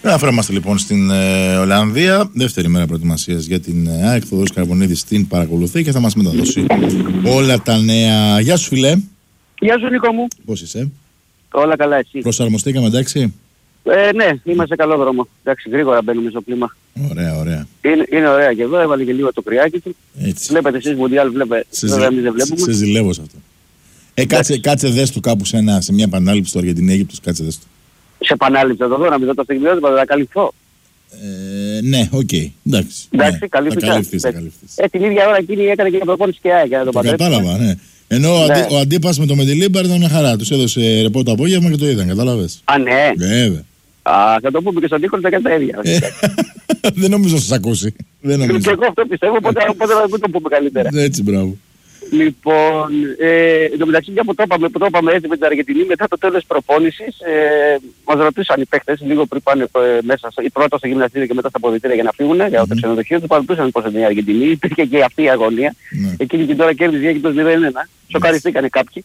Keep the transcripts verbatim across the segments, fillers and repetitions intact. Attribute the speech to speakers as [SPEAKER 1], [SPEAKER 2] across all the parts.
[SPEAKER 1] Αναφερόμαστε λοιπόν στην ε, Ολλανδία. Δεύτερη μέρα προετοιμασίας για την ΑΕΚ. Θοδωρής Καρβονίδης την παρακολουθεί και θα μας μεταδώσει όλα τα νέα. Γεια σου, φιλέ.
[SPEAKER 2] Γεια σου, Νίκο μου.
[SPEAKER 1] Πώς είσαι?
[SPEAKER 2] Όλα καλά, εσύ?
[SPEAKER 1] Προσαρμοστήκαμε, εντάξει?
[SPEAKER 2] Ε, ναι, είμαστε σε καλό δρόμο. Εντάξει, γρήγορα μπαίνουμε στο κλίμα.
[SPEAKER 1] Ωραία, ωραία.
[SPEAKER 2] Είναι, είναι ωραία και εδώ, έβαλε και λίγο το κρυάκι του.
[SPEAKER 1] Έτσι.
[SPEAKER 2] Βλέπετε εσείς Μουντιάλ, βλέπετε. Βέβαια, εμείς δεν βλέπουμε.
[SPEAKER 1] Σε ζηλεύω σε αυτό. Ε, κάτσε, κάτσε δες του κάπου σε, ένα, σε μια επανάληψη στο Αργεντινή-Αίγυπτος, κάτσε δες του.
[SPEAKER 2] Σε επανάληψη θα το δω, να μην δω τα στιγμιότυπα, θα τα καλυφθώ.
[SPEAKER 1] Ε, ναι, οκ. Okay. Εντάξει.
[SPEAKER 2] Εντάξει,
[SPEAKER 1] ναι,
[SPEAKER 2] καλύφθηκα.
[SPEAKER 1] Θα καλυφθείς.
[SPEAKER 2] Ε, την ίδια ώρα εκείνη έκανε και προπόνηση και ΑΕΚ.
[SPEAKER 1] Το κατάλαβα, ναι. Ενώ ναι. ο, αντί, ο αντίπας με το Μεντιλίμπαρ ήταν μια χαρά. Τους έδωσε ρεπό το απόγευμα και το είδαν, κατάλαβες?
[SPEAKER 2] Α, ναι.
[SPEAKER 1] Βέβαια.
[SPEAKER 2] Α, θα το πούμε και στον Νίκο, θα κάνει τα ίδια.
[SPEAKER 1] Δεν νομίζω να σας ακούσει. Δεν νομίζω.
[SPEAKER 2] Και εγώ αυτό πιστεύω, οπότε θα το πούμε καλύτερα.
[SPEAKER 1] Έτσι, μπράβο.
[SPEAKER 2] Λοιπόν, ε, εν τω μεταξύ, για που το είπαμε, που το είπαμε έτσι με την Αργεντινή, μετά το τέλος της προπόνησης, ε, μας ρωτούσαν οι παίχτες λίγο πριν πάνε ε, μέσα, ή πρώτα στο γυμναστήριο και μετά στα αποδυτήρια για να φύγουν mm-hmm. για το ξενοδοχείο, τους παρατούσαν πώς είναι η Αργεντινή, υπήρχε και αυτή η αγωνία. Mm-hmm. Εκείνη την ώρα κέρδιζε η Αίγυπτος μηδέν ένα, σοκαριστήκανε κάποιοι.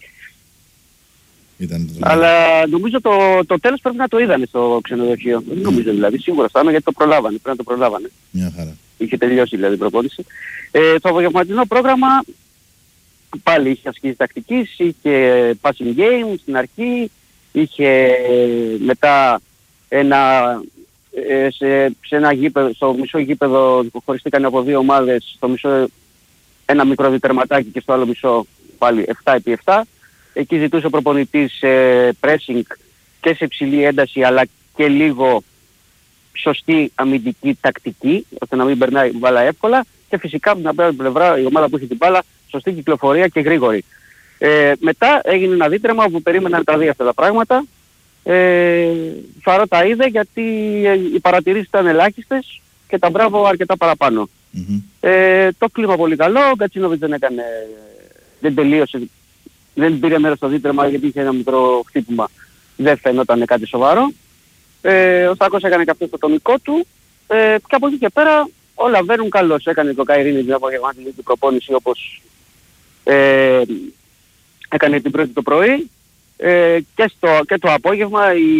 [SPEAKER 1] Ήταν το...
[SPEAKER 2] Αλλά νομίζω το, το τέλος πρέπει να το είδανε στο ξενοδοχείο. Δεν νομίζω δηλαδή, σίγουρα θα γιατί το προλάβανε, πρέπει να το προλάβανε.
[SPEAKER 1] Μια χαρά.
[SPEAKER 2] Είχε τελειώσει δηλαδή η προπόνηση. Ε, το απογευματινό πρόγραμμα πάλι είχε ασκήσεις τακτικής, είχε passing game στην αρχή, είχε μετά ένα, σε, σε ένα γήπεδο, στο μισό γήπεδο που χωριστήκαν από δύο ομάδες, στο μισό ένα μικρό διτερματάκι και στο άλλο μισό πάλι επτά επί επτά. Εκεί ζητούσε ο προπονητής ε, pressing και σε υψηλή ένταση αλλά και λίγο σωστή αμυντική τακτική, ώστε να μην περνάει η μπάλα εύκολα και φυσικά από την άλλη πλευρά η ομάδα που είχε την μπάλα σωστή κυκλοφορία και γρήγορη. Ε, μετά έγινε ένα δίτρεμα όπου περίμεναν τα δύο αυτά τα πράγματα. Ε, Φαρό τα είδε γιατί οι παρατηρήσεις ήταν ελάχιστες και τα μπράβο αρκετά παραπάνω. Mm-hmm. Ε, το κλίμα πολύ καλό, ο Γκατσίνοβιτς δεν έκανε, δεν τελείωσε, δεν πήρε μέρος στο δίτρεμα γιατί είχε ένα μικρό χτύπημα. Δεν φαινόταν κάτι σοβαρό. Ε, ο Στάκος έκανε και αυτό το τονικό του ε, και από εκεί και πέρα όλα βαίνουν καλώς. Έκανε το Καϊρίνη την απογευματινή του προπόνηση όπως ε, έκανε την πρώτη το πρωί ε, και, στο, και το απόγευμα οι,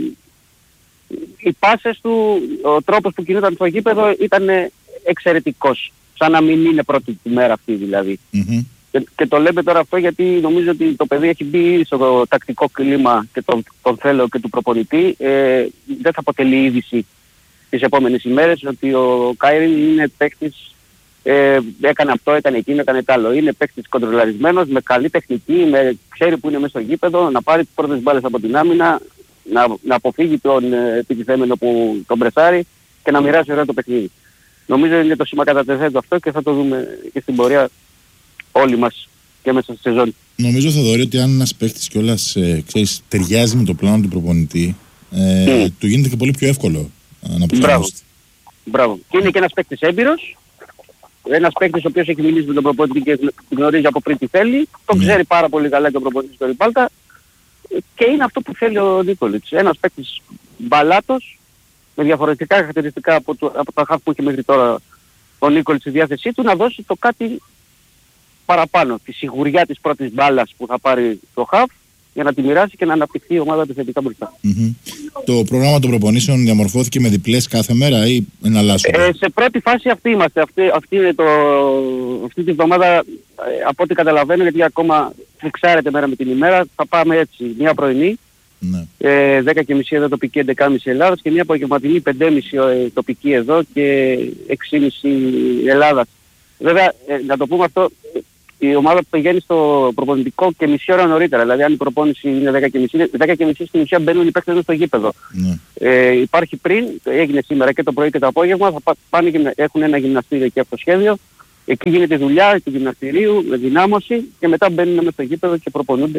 [SPEAKER 2] οι πάσες του, ο τρόπος που κινούνταν στο γήπεδο ήταν εξαιρετικός. Σαν να μην είναι πρώτη τη μέρα αυτή δηλαδή. Mm-hmm. Και, και το λέμε τώρα αυτό γιατί νομίζω ότι το παιδί έχει μπει στο τακτικό κλίμα και τον, τον θέλω και του προπονητή. Ε, δεν θα αποτελεί είδηση τις επόμενες ημέρες ότι ο Κάιριν είναι παίκτης, ε, έκανε αυτό, έκανε εκείνο, έκανε τ' άλλο. Είναι παίκτης κοντρολαρισμένος, με καλή τεχνική, με, ξέρει που είναι μέσα στο γήπεδο, να πάρει τις πρώτες μπάλες από την άμυνα, να, να αποφύγει τον ε, επιτιθέμενο που τον πρεσάρει και να μοιράσει ωραία το παιχνίδι. Νομίζω είναι το σήμα κατά τεθέτω αυτό και θα το δούμε και στην πορεία όλοι μας και μέσα στη σεζόν.
[SPEAKER 1] Νομίζω, Θοδωρή, ότι αν ένας παίκτης κιόλας ε, ξέρεις, ταιριάζει με το πλάνο του προπονητή, ε, mm. του γίνεται και πολύ πιο εύκολο να προσαρμοστεί.
[SPEAKER 2] Μπράβο. Και είναι και ένας παίκτης έμπειρος, ένας παίκτης ο οποίος έχει μιλήσει με τον προπονητή και γνωρίζει από πριν τι θέλει, τον mm. ξέρει πάρα πολύ καλά και ο προπονητής του Ριπάλτα και είναι αυτό που θέλει ο Νίκολιτς. Ένας παίκτης μπαλάτος, με διαφορετικά χαρακτηριστικά από, το, από τα χαφ που είχε μέχρι τώρα ο Νίκολιτς στη διάθεσή του, να δώσει το κάτι παραπάνω, τη σιγουριά της πρώτης μπάλας που θα πάρει το χαφ για να τη μοιράσει και να αναπτυχθεί η ομάδα επιθετικά μπροστά.
[SPEAKER 1] Mm-hmm. Το πρόγραμμα των προπονήσεων διαμορφώθηκε με διπλές κάθε μέρα ή εναλλάσσονται?
[SPEAKER 2] Ε, σε πρώτη φάση αυτή είμαστε. Αυτή, αυτή, είναι το, αυτή τη βδομάδα, ε, από ό,τι καταλαβαίνω, γιατί ακόμα φιξάρεται μέρα με την ημέρα, θα πάμε έτσι. Μια πρωινή, ναι. ε, δέκα και μισή εδώ τοπική, έντεκα και μισή Ελλάδας και μια απογευματινή πέντε και μισή ε, τοπική εδώ και έξι και μισή Ελλάδας. Βέβαια, ε, να το πούμε αυτό, η ομάδα που πηγαίνει στο προπονητικό και μισή ώρα νωρίτερα. Δηλαδή, αν η προπόνηση είναι δέκα και μισή, δέκα και μισή στην ουσία μπαίνουν οι παίκτες στο γήπεδο. Ναι. Ε, υπάρχει πριν, έγινε σήμερα και το πρωί και το απόγευμα, θα πάνε, έχουν ένα γυμναστήριο και αυτό σχέδιο. Εκεί γίνεται δουλειά του γυμναστηρίου με δυνάμωση και μετά μπαίνουν μέσα στο γήπεδο και προπονούνται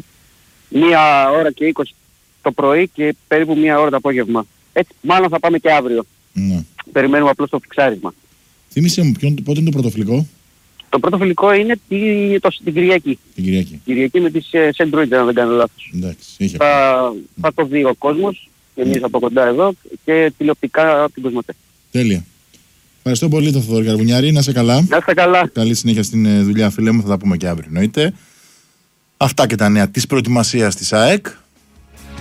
[SPEAKER 2] μία ώρα και είκοσι το πρωί και περίπου μία ώρα το απόγευμα. Έτσι, μάλλον θα πάμε και αύριο. Ναι. Περιμένουμε απλώς το φιξάρισμα.
[SPEAKER 1] Θύμισε μου, ποιον, πότε είναι το πρωτοφιλικό?
[SPEAKER 2] Το πρώτο φιλικό είναι τη, το, την Κυριακή.
[SPEAKER 1] Την Κυριακή.
[SPEAKER 2] Κυριακή με τις ε, Σεντρούιτ, αν δεν κάνω λάθος.
[SPEAKER 1] Εντάξει,
[SPEAKER 2] θα, θα το δει ο κόσμος, εμείς mm. από κοντά εδώ και τηλεοπτικά από την Κοσμοτέ.
[SPEAKER 1] Τέλεια. Ευχαριστώ πολύ τον Θοδωρή Καρβουνιάρη, να είσαι καλά.
[SPEAKER 2] Να είσαι καλά.
[SPEAKER 1] Καλή συνέχεια στην δουλειά, φίλε μου, θα τα πούμε και αύριο εννοείται. Αυτά και τα νέα της προετοιμασίας της ΑΕΚ.